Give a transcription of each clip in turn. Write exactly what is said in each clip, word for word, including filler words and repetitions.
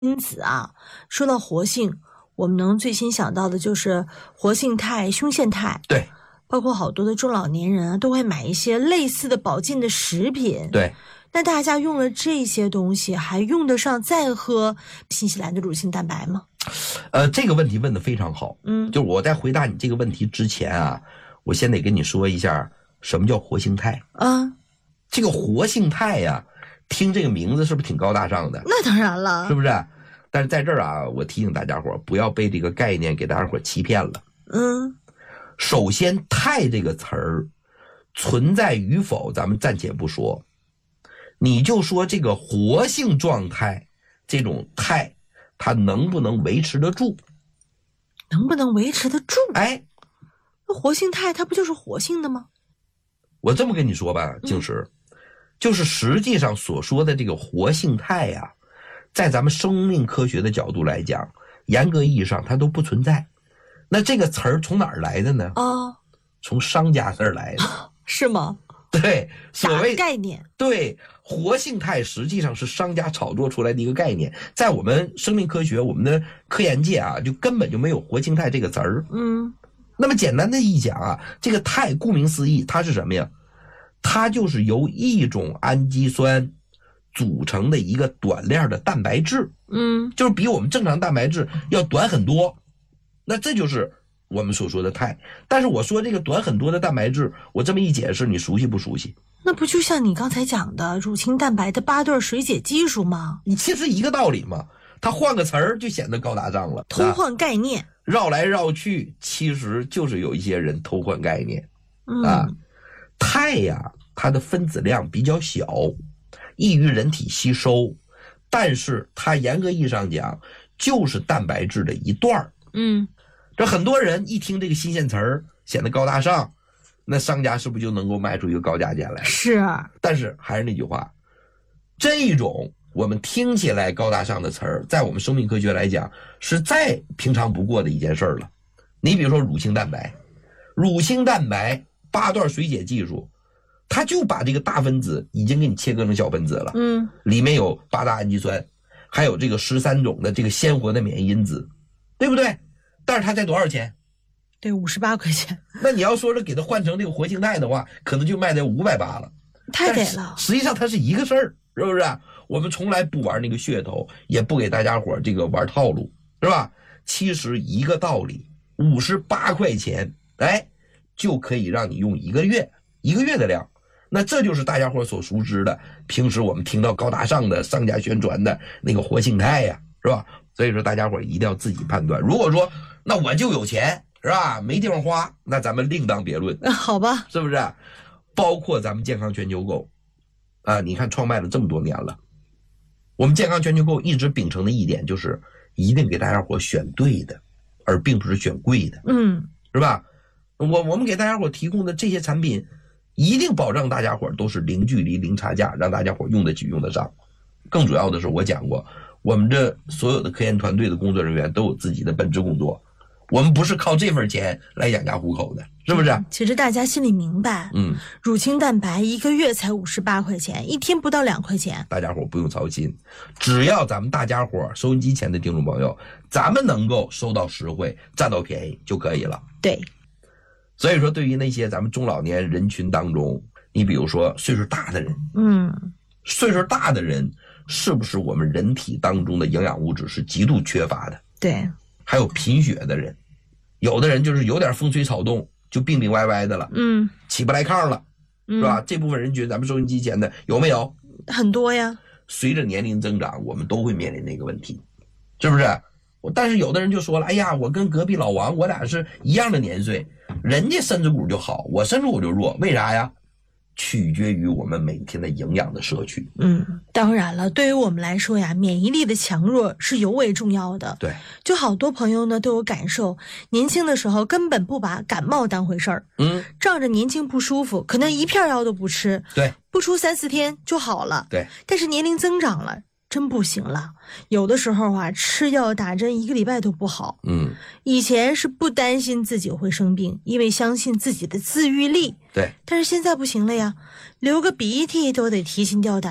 因此啊，说到活性，我们能最先想到的就是活性肽、胸腺肽。 对， 包括好多的中老年人啊，都会买一些类似的保健的食品。 对， 那大家用了这些东西，还用得上再喝新西兰的乳清蛋白吗？ 呃，这个问题问得非常好。 嗯， 就我在回答你这个问题之前啊，我先得跟你说一下什么叫活性肽。 啊， 这个活性肽呀、啊，听这个名字是不是挺高大上的？ 那当然了， 是不是？但是在这儿啊，我提醒大家伙不要被这个概念给大家伙欺骗了。 嗯， 首先，肽这个词儿存在与否，咱们暂且不说，你就说这个活性状态，这种肽它能不能维持得住？ 能不能维持得住？ 哎， 那活性肽它不就是活性的吗？ 我这么跟你说吧，静石，嗯、就是实际上所说的这个活性肽呀、啊，在咱们生命科学的角度来讲，严格意义上它都不存在。那这个词儿从哪儿来的呢？ 哦， 从商家那儿来的， 是吗？ 对，所谓概念， 对，活性肽实际上是商家炒作出来的一个概念，在我们生命科学、我们的科研界啊，就根本就没有活性肽这个词儿。 嗯， 那么简单的一讲啊，这个肽顾名思义，它是什么呀？它就是由一种氨基酸组成的一个短链的蛋白质。 嗯， 就是比我们正常蛋白质要短很多。那这就是我们所说的肽。但是我说这个短很多的蛋白质，我这么一解释，你熟悉不熟悉？ 那不就像你刚才讲的乳清蛋白的八段水解技术吗？ 你其实一个道理嘛，它换个词儿就显得高大上了。 偷换概念， 绕来绕去，其实就是有一些人偷换概念。 嗯、 啊，肽呀，它的分子量比较小，易于人体吸收，但是它严格意义上讲，就是蛋白质的一段儿。 嗯， 这很多人一听这个新鲜词儿，显得高大上，那商家是不是就能够卖出一个高价钱来？ 是。 但是还是那句话，这种我们听起来高大上的词儿，在我们生命科学来讲，是再平常不过的一件事儿了。你比如说乳清蛋白，乳清蛋白八段水解技术，它就把这个大分子已经给你切割成小分子了。 嗯， 里面有八大氨基酸，还有这个十三种的这个鲜活的免疫因子。对不对？但是它才多少钱？ 对，五十八块钱。 那你要说是给它换成这个活性肽的话，可能就卖在五百八了， 太给了。 实际上它是一个事儿，是不是？我们从来不玩那个噱头，也不给大家伙这个玩套路，是吧？其实一个道理，五十八块钱，哎，就可以让你用一个月，一个月的量。那这就是大家伙所熟知的，平时我们听到高大上的商家宣传的那个活性肽呀，是吧？所以说大家伙一定要自己判断。如果说那我就有钱，是吧？没地方花，那咱们另当别论。 好吧， 是不是？包括咱们健康全球购啊，你看创办了这么多年了，我们健康全球购一直秉承的一点就是一定给大家伙选对的，而并不是选贵的。 嗯， 是吧？我我们给大家伙提供的这些产品，一定保证大家伙都是零距离、零差价，让大家伙用得起、用得上。更主要的是，我讲过，我们这所有的科研团队的工作人员都有自己的本职工作，我们不是靠这份钱来养家糊口的，是不是？ 嗯、其实大家心里明白， 嗯， 乳清蛋白一个月才五十八块钱，一天不到两块钱， 大家伙不用操心，只要咱们大家伙收音机前的听众朋友，咱们能够收到实惠、占到便宜就可以了。 对， 所以说，对于那些咱们中老年人群当中，你比如说岁数大的人， 嗯， 岁数大的人。是不是我们人体当中的营养物质是极度缺乏的？ 对， 还有贫血的人，有的人就是有点风吹草动就病病歪歪的了， 嗯， 起不来炕了， 嗯、 是吧？这部分人群，咱们收音机前的有没有？ 很多呀。 随着年龄增长，我们都会面临那个问题，是不是？但是有的人就说了，哎呀，我跟隔壁老王，我俩是一样的年岁，人家身子骨就好，我身子骨就弱，为啥呀？取决于我们每天的营养的摄取。 嗯，当然了，对于我们来说呀，免疫力的强弱是尤为重要的。 对， 就好多朋友呢都有感受，年轻的时候根本不把感冒当回事儿， 嗯， 仗着年轻不舒服，可能一片药都不吃， 对， 不出三四天就好了。 对， 但是年龄增长了，真不行了，有的时候啊，吃药打针一个礼拜都不好。 嗯， 以前是不担心自己会生病，因为相信自己的自愈力。 对， 但是现在不行了呀，流个鼻涕都得提心吊胆的，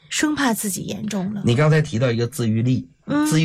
生怕自己严重了。 你刚才提到一个自愈力， 嗯自愈